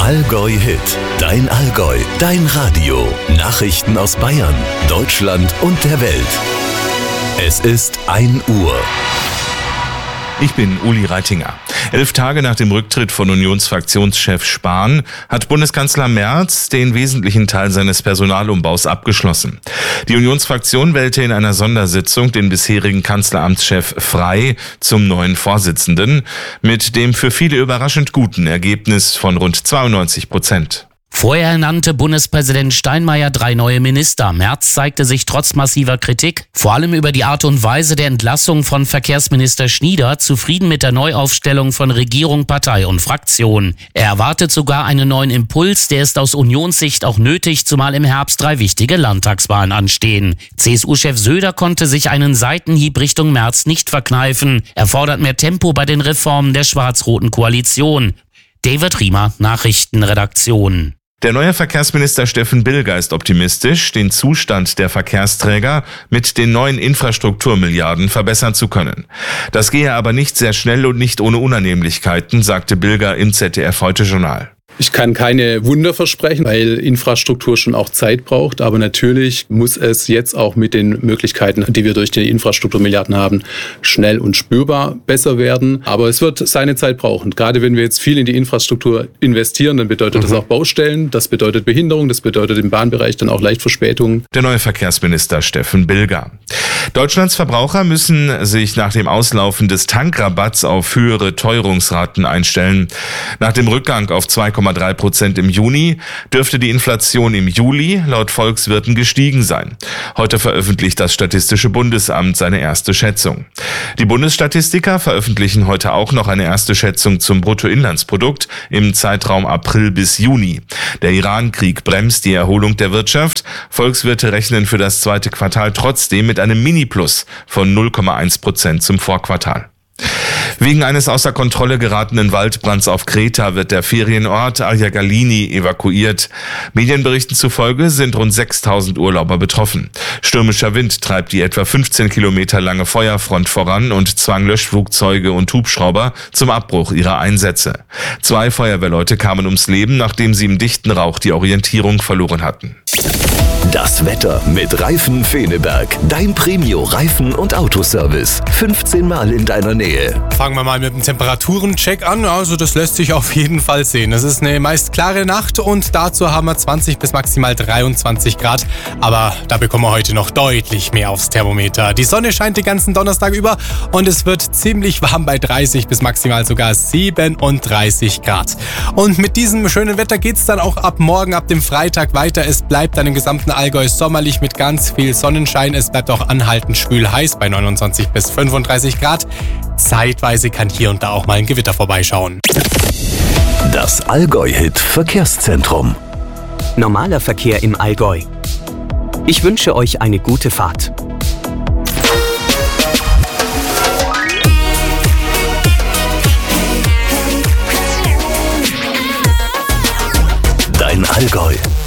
Allgäu Hit, dein Allgäu, dein Radio. Nachrichten aus Bayern, Deutschland und der Welt. Es ist 1 Uhr. Ich bin Uli Reitinger. 11 Tage nach dem Rücktritt von Unionsfraktionschef Spahn hat Bundeskanzler Merz den wesentlichen Teil seines Personalumbaus abgeschlossen. Die Unionsfraktion wählte in einer Sondersitzung den bisherigen Kanzleramtschef Frey zum neuen Vorsitzenden mit dem für viele überraschend guten Ergebnis von rund 92%. Vorher nannte Bundespräsident Steinmeier 3 neue Minister. Merz zeigte sich trotz massiver Kritik, vor allem über die Art und Weise der Entlassung von Verkehrsminister Schnieder, zufrieden mit der Neuaufstellung von Regierung, Partei und Fraktion. Er erwartet sogar einen neuen Impuls, der ist aus Unionssicht auch nötig, zumal im Herbst 3 wichtige Landtagswahlen anstehen. CSU-Chef Söder konnte sich einen Seitenhieb Richtung Merz nicht verkneifen. Er fordert mehr Tempo bei den Reformen der schwarz-roten Koalition. David Riemer, Nachrichtenredaktion. Der neue Verkehrsminister Steffen Bilger ist optimistisch, den Zustand der Verkehrsträger mit den neuen Infrastrukturmilliarden verbessern zu können. Das gehe aber nicht sehr schnell und nicht ohne Unannehmlichkeiten, sagte Bilger im ZDF-Heute-Journal. Ich kann keine Wunder versprechen, weil Infrastruktur schon auch Zeit braucht. Aber natürlich muss es jetzt auch mit den Möglichkeiten, die wir durch die Infrastrukturmilliarden haben, schnell und spürbar besser werden. Aber es wird seine Zeit brauchen. Gerade wenn wir jetzt viel in die Infrastruktur investieren, dann bedeutet das auch Baustellen, das bedeutet Behinderung, das bedeutet im Bahnbereich dann auch leicht Verspätungen. Der neue Verkehrsminister Steffen Bilger. Deutschlands Verbraucher müssen sich nach dem Auslaufen des Tankrabatts auf höhere Teuerungsraten einstellen. Nach dem Rückgang auf 2,3% im Juni dürfte die Inflation im Juli laut Volkswirten gestiegen sein. Heute veröffentlicht das Statistische Bundesamt seine erste Schätzung. Die Bundesstatistiker veröffentlichen heute auch noch eine erste Schätzung zum Bruttoinlandsprodukt im Zeitraum April bis Juni. Der Iran-Krieg bremst die Erholung der Wirtschaft. Volkswirte rechnen für das zweite Quartal trotzdem mit einem Mini-Plus von 0,1% zum Vorquartal. Wegen eines außer Kontrolle geratenen Waldbrands auf Kreta wird der Ferienort Arjagalini evakuiert. Medienberichten zufolge sind rund 6.000 Urlauber betroffen. Stürmischer Wind treibt die etwa 15 Kilometer lange Feuerfront voran und zwang Löschflugzeuge und Hubschrauber zum Abbruch ihrer Einsätze. 2 Feuerwehrleute kamen ums Leben, nachdem sie im dichten Rauch die Orientierung verloren hatten. Das Wetter mit Reifen Feneberg. Dein Premio-Reifen- und Autoservice. 15 Mal in deiner Nähe. Fangen wir mal mit dem Temperaturencheck an. Also das lässt sich auf jeden Fall sehen. Es ist eine meist klare Nacht und dazu haben wir 20 bis maximal 23 Grad. Aber da bekommen wir heute noch deutlich mehr aufs Thermometer. Die Sonne scheint den ganzen Donnerstag über und es wird ziemlich warm bei 30 bis maximal sogar 37 Grad. Und mit diesem schönen Wetter geht's dann auch ab morgen, ab dem Freitag weiter. Es bleibt dann im gesamten Allgäu sommerlich mit ganz viel Sonnenschein. Es bleibt auch anhaltend schwül heiß bei 29 bis 35 Grad. Zeitweise kann hier und da auch mal ein Gewitter vorbeischauen. Das Allgäu-Hit Verkehrszentrum. Normaler Verkehr im Allgäu. Ich wünsche euch eine gute Fahrt. Dein Allgäu.